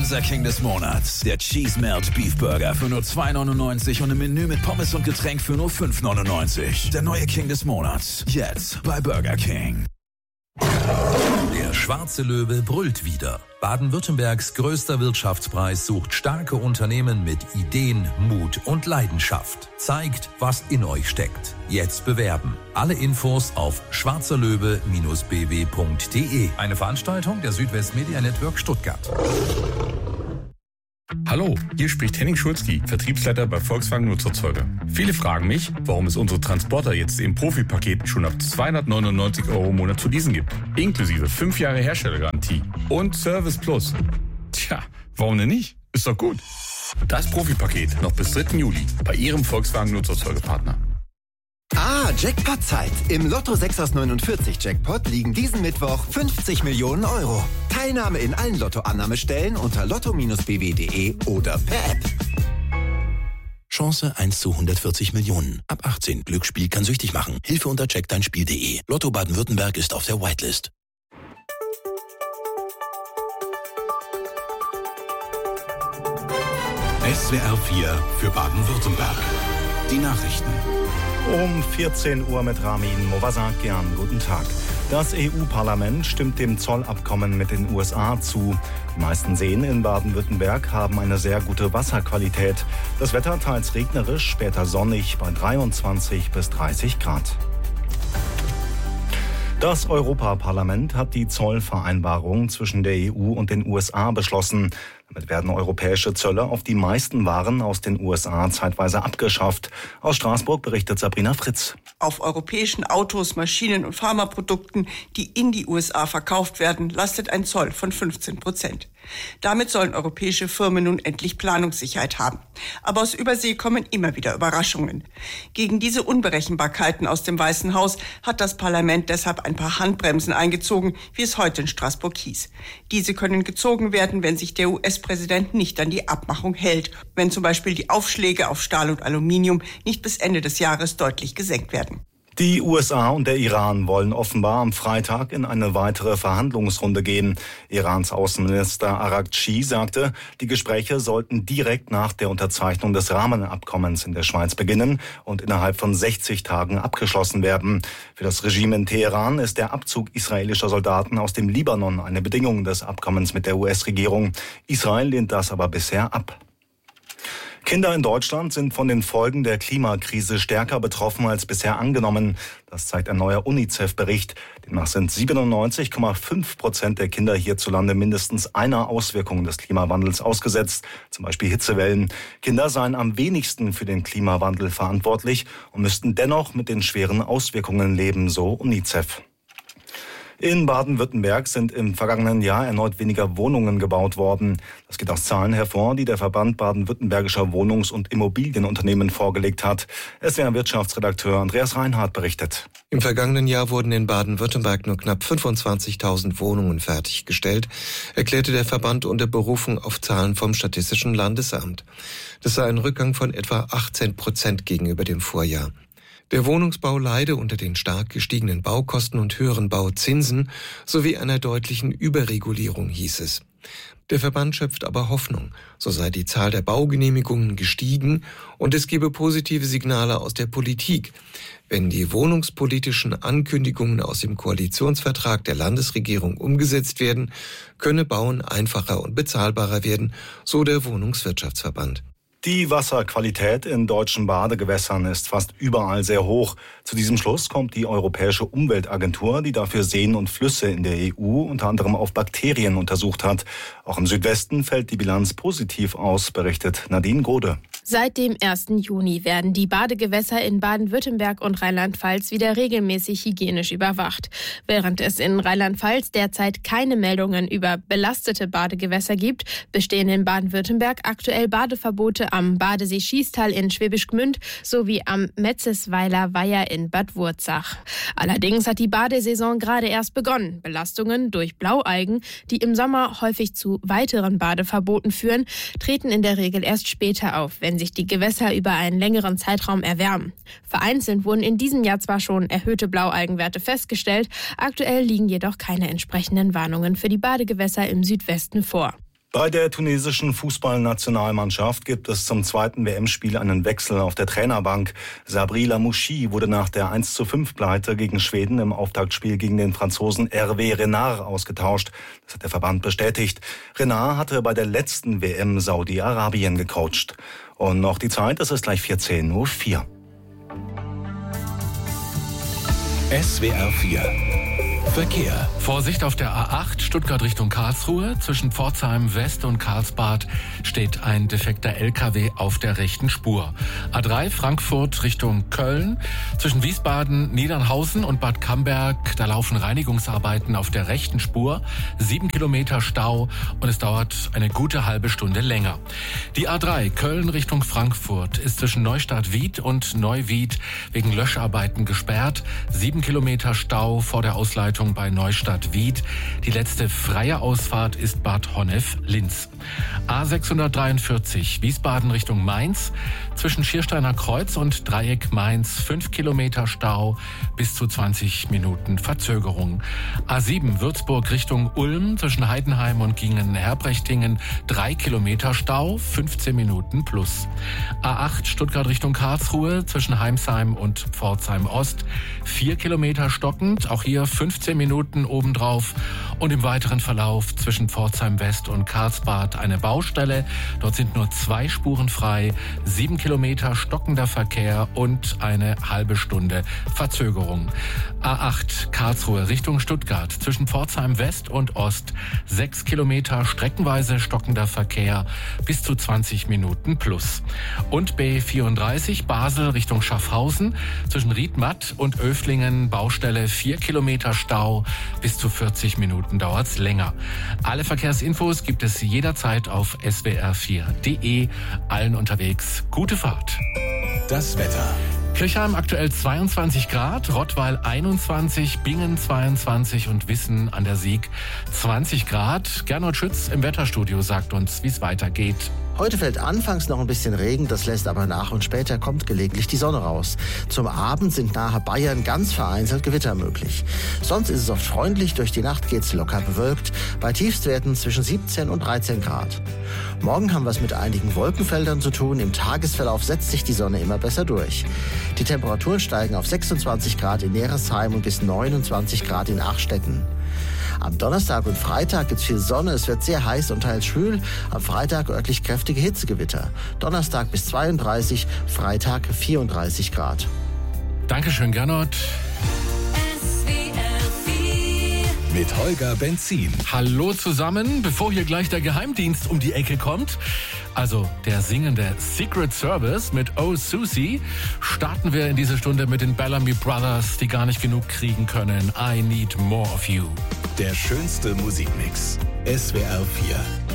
Unser King des Monats. Der Cheese Melt Beef Burger für nur 2,99 und ein Menü mit Pommes und Getränk für nur 5,99. Der neue King des Monats. Jetzt bei Burger King. Der schwarze Löwe brüllt wieder. Baden-Württembergs größter Wirtschaftspreis sucht starke Unternehmen mit Ideen, Mut und Leidenschaft. Zeigt, was in euch steckt. Jetzt bewerben. Alle Infos auf schwarzerlöwe-bw.de. Eine Veranstaltung der Südwest Media Network Stuttgart. Hallo, hier spricht Henning Schulzki, Vertriebsleiter bei Volkswagen Nutzerzeuger. Viele fragen mich, warum es unsere Transporter jetzt im Profipaket schon ab 299 € im Monat zu leasen gibt. Inklusive 5 Jahre Herstellergarantie und Service Plus. Tja, warum denn nicht? Ist doch gut. Das Profipaket noch bis 3. Juli bei Ihrem Volkswagen Nutzerzeugerpartner. Jackpot-Zeit. Im Lotto 6 aus 49 Jackpot liegen diesen Mittwoch 50 Millionen €. Teilnahme in allen Lotto-Annahmestellen unter lotto-bw.de oder per App. Chance 1 zu 140 Millionen. Ab 18. Glücksspiel kann süchtig machen. Hilfe unter checkdeinspiel.de. Lotto Baden-Württemberg ist auf der Whitelist. SWR 4 für Baden-Württemberg. Die Nachrichten. Um 14 Uhr mit Ramin Movasakian. Guten Tag. Das EU-Parlament stimmt dem Zollabkommen mit den USA zu. Die meisten Seen in Baden-Württemberg haben eine sehr gute Wasserqualität. Das Wetter teils regnerisch, später sonnig bei 23 bis 30 Grad. Das Europaparlament hat die Zollvereinbarung zwischen der EU und den USA beschlossen. Damit werden europäische Zölle auf die meisten Waren aus den USA zeitweise abgeschafft. Aus Straßburg berichtet Sabrina Fritz. Auf europäischen Autos, Maschinen und Pharmaprodukten, die in die USA verkauft werden, lastet ein Zoll von 15%. Damit sollen europäische Firmen nun endlich Planungssicherheit haben. Aber aus Übersee kommen immer wieder Überraschungen. Gegen diese Unberechenbarkeiten aus dem Weißen Haus hat das Parlament deshalb ein paar Handbremsen eingezogen, wie es heute in Straßburg hieß. Diese können gezogen werden, wenn sich der US-Präsident nicht an die Abmachung hält, wenn zum Beispiel die Aufschläge auf Stahl und Aluminium nicht bis Ende des Jahres deutlich gesenkt werden. Die USA und der Iran wollen offenbar am Freitag in eine weitere Verhandlungsrunde gehen. Irans Außenminister Araghchi sagte, die Gespräche sollten direkt nach der Unterzeichnung des Rahmenabkommens in der Schweiz beginnen und innerhalb von 60 Tagen abgeschlossen werden. Für das Regime in Teheran ist der Abzug israelischer Soldaten aus dem Libanon eine Bedingung des Abkommens mit der US-Regierung. Israel lehnt das aber bisher ab. Kinder in Deutschland sind von den Folgen der Klimakrise stärker betroffen als bisher angenommen. Das zeigt ein neuer UNICEF-Bericht. Demnach sind 97,5% der Kinder hierzulande mindestens einer Auswirkung des Klimawandels ausgesetzt, zum Beispiel Hitzewellen. Kinder seien am wenigsten für den Klimawandel verantwortlich und müssten dennoch mit den schweren Auswirkungen leben, so UNICEF. In Baden-Württemberg sind im vergangenen Jahr erneut weniger Wohnungen gebaut worden. Das geht aus Zahlen hervor, die der Verband baden-württembergischer Wohnungs- und Immobilienunternehmen vorgelegt hat. SWR-Wirtschaftsredakteur Andreas Reinhardt berichtet. Im vergangenen Jahr wurden in Baden-Württemberg nur knapp 25.000 Wohnungen fertiggestellt, erklärte der Verband unter Berufung auf Zahlen vom Statistischen Landesamt. Das sei ein Rückgang von etwa 18% gegenüber dem Vorjahr. Der Wohnungsbau leide unter den stark gestiegenen Baukosten und höheren Bauzinsen sowie einer deutlichen Überregulierung, hieß es. Der Verband schöpft aber Hoffnung, so sei die Zahl der Baugenehmigungen gestiegen und es gebe positive Signale aus der Politik. Wenn die wohnungspolitischen Ankündigungen aus dem Koalitionsvertrag der Landesregierung umgesetzt werden, könne Bauen einfacher und bezahlbarer werden, so der Wohnungswirtschaftsverband. Die Wasserqualität in deutschen Badegewässern ist fast überall sehr hoch. Zu diesem Schluss kommt die Europäische Umweltagentur, die dafür Seen und Flüsse in der EU unter anderem auf Bakterien untersucht hat. Auch im Südwesten fällt die Bilanz positiv aus, berichtet Nadine Gode. Seit dem 1. Juni werden die Badegewässer in Baden-Württemberg und Rheinland-Pfalz wieder regelmäßig hygienisch überwacht. Während es in Rheinland-Pfalz derzeit keine Meldungen über belastete Badegewässer gibt, bestehen in Baden-Württemberg aktuell Badeverbote am Badesee-Schießtal in Schwäbisch Gmünd sowie am Metzesweiler Weiher in Bad Wurzach. Allerdings hat die Badesaison gerade erst begonnen. Belastungen durch Blaualgen, die im Sommer häufig zu weiteren Badeverboten führen, treten in der Regel erst später auf, wenn sich die Gewässer über einen längeren Zeitraum erwärmen. Vereinzelt wurden in diesem Jahr zwar schon erhöhte Blaualgenwerte festgestellt, aktuell liegen jedoch keine entsprechenden Warnungen für die Badegewässer im Südwesten vor. Bei der tunesischen Fußballnationalmannschaft gibt es zum zweiten WM-Spiel einen Wechsel auf der Trainerbank. Sabri Lamouchi wurde nach der 1:5-Pleite gegen Schweden im Auftaktspiel gegen den Franzosen Hervé Renard ausgetauscht. Das hat der Verband bestätigt. Renard hatte bei der letzten WM Saudi-Arabien gecoacht. Und noch die Zeit, es ist gleich 14:04 Uhr. SWR 4 Verkehr. Vorsicht auf der A8 Stuttgart Richtung Karlsruhe. Zwischen Pforzheim West und Karlsbad steht ein defekter LKW auf der rechten Spur. A3 Frankfurt Richtung Köln. Zwischen Wiesbaden, Niedernhausen und Bad Camberg, da laufen Reinigungsarbeiten auf der rechten Spur. 7 Kilometer Stau und es dauert eine gute halbe Stunde länger. Die A3 Köln Richtung Frankfurt ist zwischen Neustadt-Wied und Neuwied wegen Löscharbeiten gesperrt. 7 Kilometer Stau vor der Ausleitung bei Neustadt-Wied. Die letzte freie Ausfahrt ist Bad Honnef-Linz. A643 Wiesbaden Richtung Mainz. Zwischen Schiersteiner Kreuz und Dreieck Mainz 5 Kilometer Stau, bis zu 20 Minuten Verzögerung. A7 Würzburg Richtung Ulm. Zwischen Heidenheim und Gingen-Herbrechtingen 3 Kilometer Stau, 15 Minuten plus. A8 Stuttgart Richtung Karlsruhe. Zwischen Heimsheim und Pforzheim Ost 4 Kilometer stockend. Auch hier 15 Minuten obendrauf. Und im weiteren Verlauf zwischen Pforzheim West und Karlsbad eine Baustelle. Dort sind nur 2 Spuren frei, 7 Kilometer stockender Verkehr und eine halbe Stunde Verzögerung. A8 Karlsruhe Richtung Stuttgart zwischen Pforzheim West und Ost 6 Kilometer streckenweise stockender Verkehr, bis zu 20 Minuten plus. Und B34 Basel Richtung Schaffhausen zwischen Riedmatt und Öflingen Baustelle 4 Kilometer Stau, bis zu 40 Minuten dauert's länger. Alle Verkehrsinfos gibt es jederzeit auf swr4.de. Allen unterwegs gute Fahrt. Das Wetter. Kirchheim aktuell 22 Grad, Rottweil 21, Bingen 22 und Wissen an der Sieg 20 Grad. Gernot Schütz im Wetterstudio sagt uns, wie es weitergeht. Heute fällt anfangs noch ein bisschen Regen, das lässt aber nach und später kommt gelegentlich die Sonne raus. Zum Abend sind nahe Bayern ganz vereinzelt Gewitter möglich. Sonst ist es oft freundlich, durch die Nacht geht's locker bewölkt, bei Tiefstwerten zwischen 17 und 13 Grad. Morgen haben wir es mit einigen Wolkenfeldern zu tun, im Tagesverlauf setzt sich die Sonne immer besser durch. Die Temperaturen steigen auf 26 Grad in Neresheim und bis 29 Grad in Achstetten. Am Donnerstag und Freitag gibt's viel Sonne, es wird sehr heiß und teils schwül. Am Freitag örtlich kräftige Hitzegewitter. Donnerstag bis 32, Freitag 34 Grad. Dankeschön, Gernot. Mit Holger Benzin. Hallo zusammen, bevor hier gleich der Geheimdienst um die Ecke kommt, also der singende Secret Service mit Oh Susie, starten wir in diese Stunde mit den Bellamy Brothers, die gar nicht genug kriegen können. I Need More of You. Der schönste Musikmix. SWR 4.